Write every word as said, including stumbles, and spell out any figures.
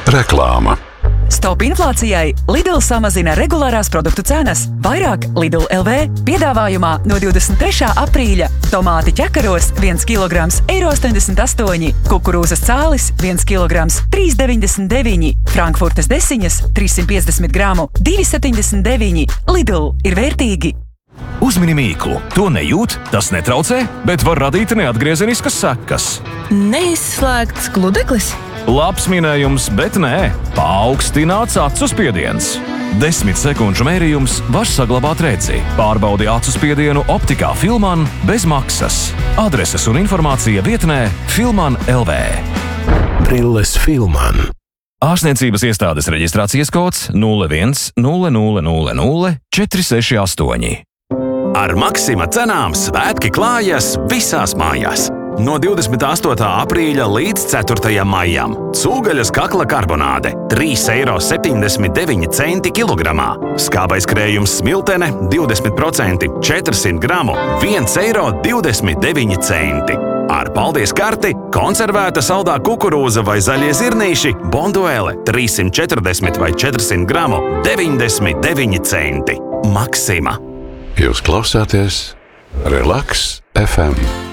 Reklāma. Stop inflācijai! Lidl samazina regulārās produktu cenas. Vairāk Lidl L V piedāvājumā no divdesmit trešā aprīļa. Tomāti ķekaros viens kilograms eiro astoņdesmit astoņi, kukurūzas cālis viens kilograms trīs deviņdesmit deviņi, frankfurtes desiņas trīssimt piecdesmit gramu divi septiņdesmit deviņi. Lidl ir vērtīgi! Uzmini mīklu. To nejūt, tas netraucē, bet var radīt neatgriezeniskas sekas. Neizslēgts gludeklis? Labs minējums, bet nē. Paaugstināts acu spiediens. Desmit sekundžu mērījums var saglabāt redzi. Pārbaudi acu spiedienu optikā Filman bez maksas. Adreses un informācija vietnē Filman L V. Brilles Filman. Ārstniecības iestādes reģistrācijas kods nulle viens nulle nulle nulle nulle četri seši astoņi. Ar Maksima cenām svētki klājas visās mājās. No divdesmit astotā aprīļa līdz ceturtajam maijam. Cūgaļas kakla karbonāde trīs eiro septiņdesmit deviņi centi kilogramā. Skābais krējums smiltene divdesmit procenti četrsimt gramu viens eiro divdesmit deviņi centi. Ar paldies karti konservēta saldā kukurūza vai zaļie zirnīši Bonduele trīssimt četrdesmit vai četrsimt gramu deviņdesmit deviņi centi. Maksima. Jūs klausāties Relaks F M.